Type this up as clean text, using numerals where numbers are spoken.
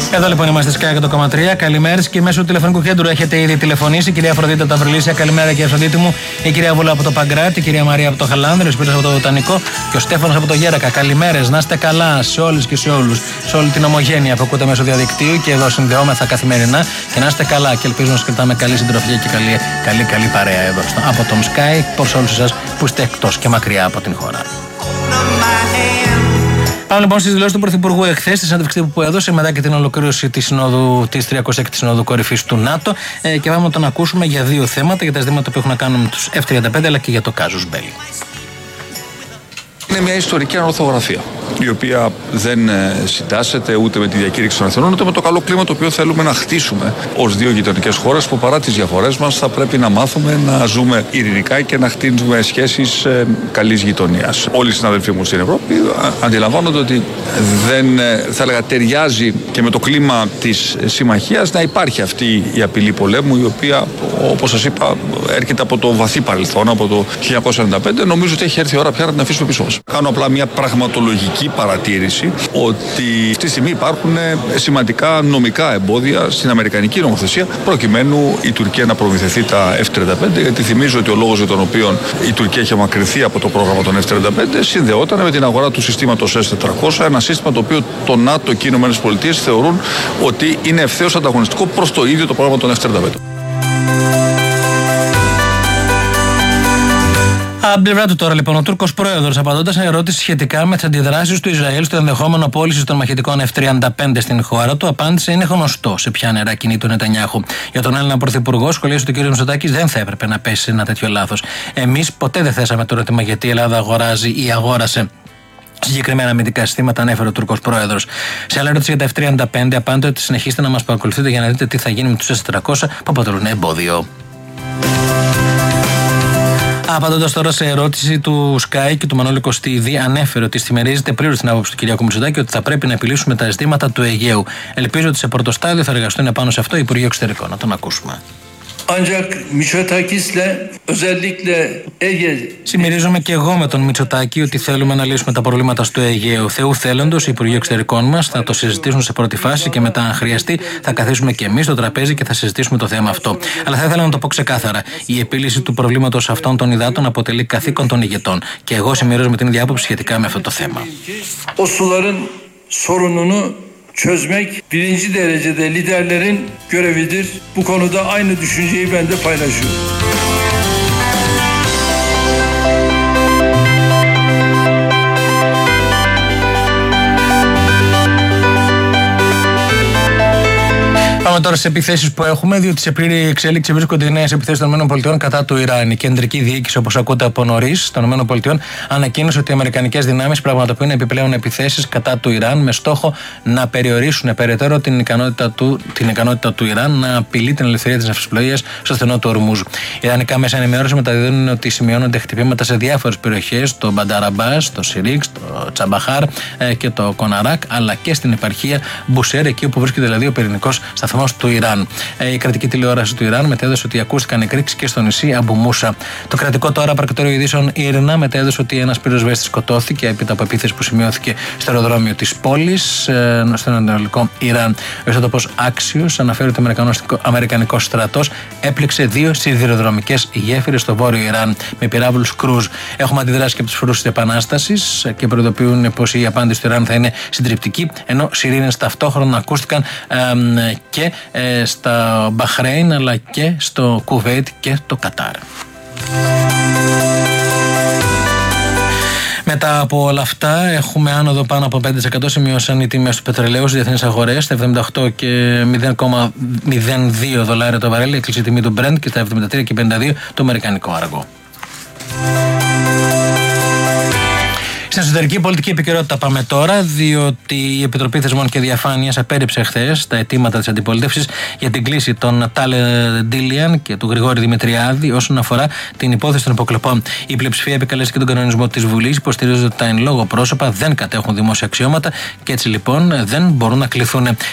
Εδώ λοιπόν είμαστε Sky 100,3. Καλημέρες και μέσω του τηλεφωνικού κέντρου έχετε ήδη τηλεφωνήσει. Η κυρία Αφροδίτη από τα Βρυλίσια. Καλημέρα, κυρία Αφροδίτη μου. Η κυρία Βούλα από το Παγκράτη. Η κυρία Μαρία από το Χαλάνδριο. Ο Σπύρος από το Βοτανικό. Και ο Στέφανος από το Γέρακα. Καλημέρες, να είστε καλά σε όλες και σε όλους. Σε όλη την ομογένεια που ακούτε μέσω διαδικτύου και εδώ συνδεόμεθα καθημερινά. Και να είστε καλά. Και ελπίζω να σας κρατάμε καλή συντροφιά και καλή παρέα εδώ από τον Sky προς όλους εσάς που είστε εκτός και μακριά από την χώρα. Πάμε λοιπόν στις δηλώσεις του Πρωθυπουργού εχθές, στη συνέντευξη που έδωσε μετά και την ολοκλήρωση της 36ης Συνόδου Κορυφής του ΝΑΤΟ. Και πάμε να τον ακούσουμε για δύο θέματα, για τα ζητήματα που έχουν να κάνουν με τους F-35 αλλά και για το Casus Belli. Είναι μια ιστορική ανορθογραφία, η οποία δεν συντάσσεται ούτε με τη διακήρυξη των Εθνών, ούτε με το καλό κλίμα το οποίο θέλουμε να χτίσουμε ως δύο γειτονικές χώρες που παρά τις διαφορές μας θα πρέπει να μάθουμε να ζούμε ειρηνικά και να χτίζουμε σχέσεις καλής γειτονίας. Όλοι οι συναδελφοί μου στην Ευρώπη αντιλαμβάνονται ότι δεν, θα έλεγα, ταιριάζει και με το κλίμα της συμμαχίας να υπάρχει αυτή η απειλή πολέμου, η οποία, όπως σας είπα, έρχεται από το βαθύ παρελθόν, από το 1945. Νομίζω ότι έχει έρθει η ώρα πια να την αφήσουμε πίσω μας. Κάνω απλά μια πραγματολογική παρατήρηση ότι αυτή τη στιγμή υπάρχουν σημαντικά νομικά εμπόδια στην αμερικανική νομοθεσία προκειμένου η Τουρκία να προμηθευτεί τα F-35, γιατί θυμίζω ότι ο λόγος για τον οποίο η Τουρκία έχει απομακρυνθεί από το πρόγραμμα των F-35 συνδεόταν με την αγορά του συστήματος S-400, ένα σύστημα το οποίο το ΝΑΤΟ και οι ΗΠΑ θεωρούν ότι είναι ευθέως ανταγωνιστικό προς το ίδιο το πρόγραμμα των F-35. Από την πλευρά του τώρα, λοιπόν, ο Τούρκος πρόεδρος, απαντώντας σε ερώτηση σχετικά με τις αντιδράσεις του Ισραήλ στο ενδεχόμενο πώληση των μαχητικών F-35 στην χώρα του, απάντησε: είναι γνωστό σε ποια νερά κινείται ο Νετανιάχου. Για τον Έλληνα Πρωθυπουργό, σχολίασε ότι ο κ. Μητσοτάκης δεν θα έπρεπε να πέσει σε ένα τέτοιο λάθος. Εμείς ποτέ δεν θέσαμε το ερώτημα γιατί η Ελλάδα αγοράζει ή αγόρασε συγκεκριμένα αμυντικά συστήματα, ανέφερε ο Τούρκος πρόεδρος. Σε άλλη ερώτηση για τα F-35, απάντησε ότι συνεχίστε να μας παρακολουθείτε για να δείτε τι θα γίνει με τους S-400 που αποτελούν εμπόδιο. Απαντώντας τώρα σε ερώτηση του Sky και του Μανώλη Κωστίδη, ανέφερε ότι συμμερίζεται πλήρως την άποψη του Κυριάκου Μητσοτάκη ότι θα πρέπει να επιλύσουμε τα ζητήματα του Αιγαίου. Ελπίζω ότι σε πρώτο στάδιο θα εργαστούν πάνω σε αυτό οι Υπουργοί Εξωτερικών. Να τον ακούσουμε. Συμμερίζομαι και εγώ με τον Μητσοτάκη ότι θέλουμε να λύσουμε τα προβλήματα στο Αιγαίο. Θεού θέλοντος, οι Υπουργοί Εξωτερικών μας θα το συζητήσουν σε πρώτη φάση και μετά, αν χρειαστεί, θα καθίσουμε και εμείς στο τραπέζι και θα συζητήσουμε το θέμα αυτό. Αλλά θα ήθελα να το πω ξεκάθαρα. Η επίλυση του προβλήματος αυτών των υδάτων αποτελεί καθήκον των ηγετών. Και εγώ συμμερίζομαι την ίδια άποψη σχετικά με αυτό το θέμα. Çözmek birinci derecede liderlerin görevidir. Bu konuda aynı düşünceyi ben de paylaşıyorum. Πάμε τώρα σε επιθέσεις που έχουμε, διότι σε πλήρη εξέλιξη βρίσκονται οι νέες επιθέσεις των ΗΠΑ κατά του Ιράν. Η κεντρική διοίκηση, όπως ακούτε από νωρίς, των ΗΠΑ ανακοίνωσε ότι οι αμερικανικές δυνάμεις πραγματοποιούν επιπλέον επιθέσεις κατά του Ιράν με στόχο να περιορίσουν περαιτέρω την ικανότητα του Ιράν να απειλεί την ελευθερία της ναυσιπλοείας στο στενό του Ορμούζ. Οι Ιρανικά μέσα ενημέρωση μεταδίδουν ότι σημειώνονται χτυπήματα σε διάφορες περιοχές, το Μπανταραμπάς, το Σιρίξ, το Τσαμπαχάρ και το Κοναράκ, αλλά και στην επαρχία Μπουσέρ, εκεί όπου βρίσκεται δηλαδή ο πυρηνικός σταθμός του Ιράν. Η κρατική τηλεόραση του Ιράν μετέδωσε ότι ακούστηκαν εκρήξεις και στο νησί Αμπου Μούσα. Το κρατικό τώρα πρακτορείο ειδήσεων Ήρνα μετέδωσε ότι ένας πυροσβέστης σκοτώθηκε έπειτα από επίθεση που σημειώθηκε στο αεροδρόμιο της πόλης, στο ανατολικό Ιράν. Ο ιστότοπος Άξιος αναφέρει ότι ο αμερικανικός στρατός έπληξε 2 σιδηροδρομικές γέφυρες στο βόρειο Ιράν με πυράβλους κρούζ. Έχουμε αντιδράσει και από τους φρουρούς της Επανάστασης και προειδοποιούν πως η απάντηση του Ιράν θα είναι συντριπτική, ενώ σιρήνες ταυτόχρονα ακούστηκαν και στα Μπαχρέιν αλλά και στο Κουβέιτ και το Κατάρ. Μετά από όλα αυτά έχουμε άνοδο πάνω από 5%, σημειώσαν οι τιμές του πετρελαίου στις διεθνείς αγορές στα 78 και 0,02 δολάρια το βαρέλι, έκλεισε η τιμή του Brent και στα 73 και 52 το αμερικανικό άργο. Στην εσωτερική πολιτική επικαιρότητα πάμε τώρα, διότι η Επιτροπή Θεσμών και Διαφάνειας απέρριψε χθες τα αιτήματα της αντιπολίτευσης για την κλήση των Τάλε Ντίλιαν και του Γρηγόρη Δημητριάδη όσον αφορά την υπόθεση των υποκλοπών. Η πλειοψηφία επικαλέσει και τον κανονισμό της Βουλής, υποστηρίζει ότι τα εν λόγω πρόσωπα δεν κατέχουν δημόσια αξιώματα και έτσι λοιπόν δεν μπορούν να κληθούν.